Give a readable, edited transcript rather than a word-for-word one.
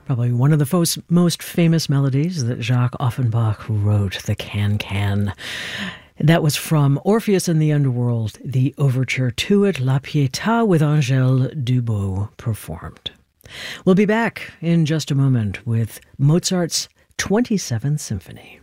Probably one of the most famous melodies that Jacques Offenbach wrote, the Can-Can. That was from Orpheus in the Underworld, the overture to it, La Pietà, with Angèle Dubos performed. We'll be back in just a moment with Mozart's 27th Symphony.